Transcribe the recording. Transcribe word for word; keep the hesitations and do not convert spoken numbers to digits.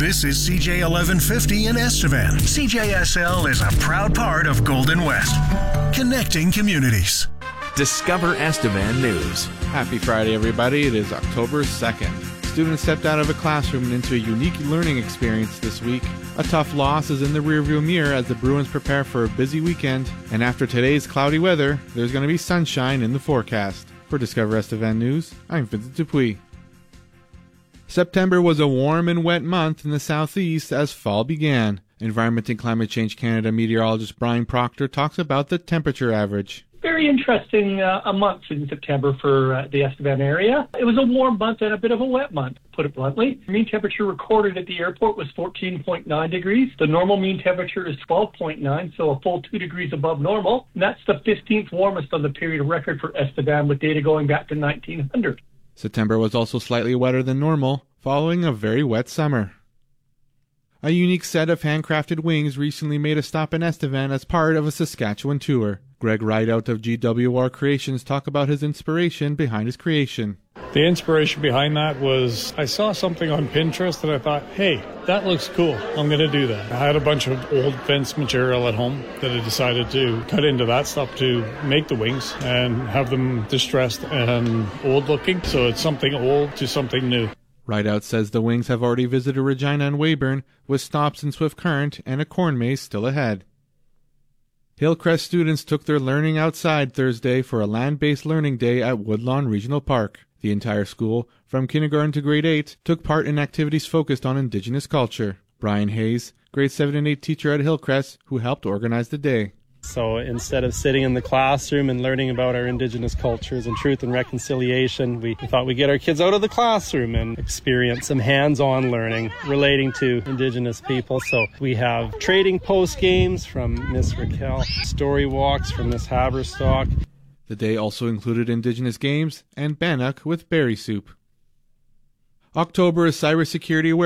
This is C J eleven fifty in Estevan. C J S L is a proud part of Golden West, connecting communities. Discover Estevan News. Happy Friday, everybody. It is October second. Students stepped out of a classroom and into a unique learning experience this week. A tough loss is in the rearview mirror as the Bruins prepare for a busy weekend. And after today's cloudy weather, there's going to be sunshine in the forecast. For Discover Estevan News, I'm Vincent Dupuis. September was a warm and wet month in the southeast as fall began. Environment and Climate Change Canada meteorologist Brian Proctor talks about the temperature average. Very interesting uh, a month in September for uh, the Estevan area. It was a warm month and a bit of a wet month, put it bluntly. Mean temperature recorded at the airport was fourteen point nine degrees. The normal mean temperature is twelve point nine, so a full two degrees above normal. And that's the fifteenth warmest on the period of record for Estevan, with data going back to nineteen hundred. September was also slightly wetter than normal, following a very wet summer. A unique set of handcrafted wings recently made a stop in Estevan as part of a Saskatchewan tour. Greg Rideout of G W R Creations talked about his inspiration behind his creation. The inspiration behind that was I saw something on Pinterest and I thought, hey, that looks cool. I'm going to do that. I had a bunch of old fence material at home that I decided to cut into that stuff to make the wings and have them distressed and old looking. So it's something old to something new. Rideout says the wings have already visited Regina and Weyburn, with stops in Swift Current and a corn maze still ahead. Hillcrest students took their learning outside Thursday for a land-based learning day at Woodlawn Regional Park. The entire school, from kindergarten to grade eight, took part in activities focused on Indigenous culture. Brian Hayes, grade seven and eight teacher at Hillcrest, who helped organize the day. So instead of sitting in the classroom and learning about our Indigenous cultures and truth and reconciliation, we thought we'd get our kids out of the classroom and experience some hands-on learning relating to Indigenous people. So we have trading post games from Miss Raquel, story walks from Miss Haberstock. The day also included Indigenous games and bannock with berry soup. October is Cybersecurity Awareness